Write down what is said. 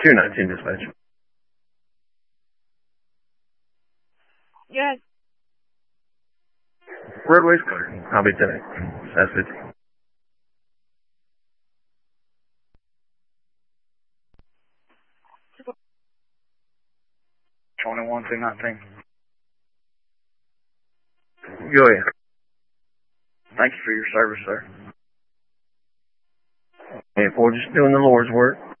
219 dispatch. Yes. Roadway's clear. I'll be 10-8. That's 50. Go ahead. Thank you for your service, sir. And we're just doing the Lord's work.